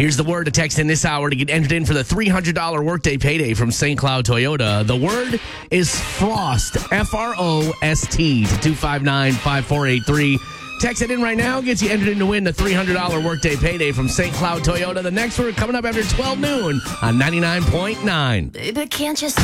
Here's the word to text in this hour to get entered in for the $300 workday payday from St. Cloud Toyota. The word is Frost, F-R-O-S-T, to 259-5483. Text it in right now. Gets you entered in to win the $300 workday payday from St. Cloud Toyota. The next word coming up after 12 noon on 99.9. Baby, can't you